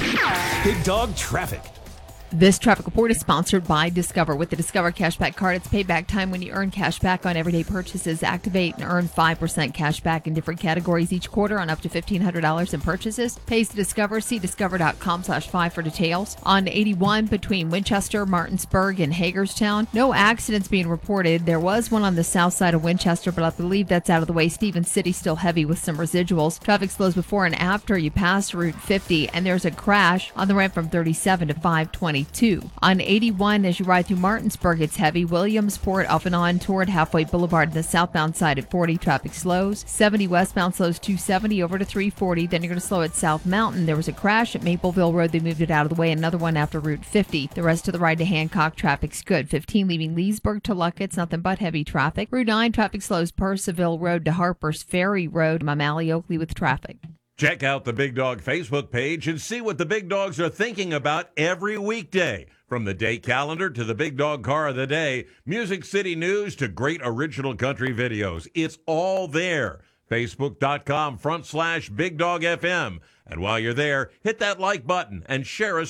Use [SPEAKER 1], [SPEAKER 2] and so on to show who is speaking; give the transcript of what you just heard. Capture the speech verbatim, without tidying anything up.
[SPEAKER 1] Big Dog Traffic.
[SPEAKER 2] This traffic report is sponsored by Discover. With the Discover Cashback Card, it's payback time when you earn cash back on everyday purchases. Activate and earn five percent cash back in different categories each quarter on up to fifteen hundred dollars in purchases. Pays to Discover. See discover.com slash five for details. On eighty-one between Winchester, Martinsburg, and Hagerstown, no accidents being reported. There was one on the south side of Winchester, but I believe that's out of the way. Stevens City still heavy with some residuals. Traffic slows before and after you pass Route fifty, and there's a crash on the ramp from thirty-seven to five twenty. On eighty-one, as you ride through Martinsburg, it's heavy. Williamsport off and on toward Halfway Boulevard. The southbound side at forty, traffic slows. seventy westbound slows two seventy over to three forty. Then you're going to slow at South Mountain. There was a crash at Mapleville Road. They moved it out of the way. Another one after Route fifty. The rest of the ride to Hancock, traffic's good. fifteen leaving Leesburg to Luckett's, nothing but heavy traffic. Route nine, traffic slows Percival Road to Harper's Ferry Road. Mamali Oakley with traffic.
[SPEAKER 3] Check out the Big Dog Facebook page and see what the Big Dogs are thinking about every weekday. From the day calendar to the Big Dog Car of the Day, Music City News to great original country videos. It's all there. Facebook.com front slash Big Dog F M. And while you're there, hit that like button and share us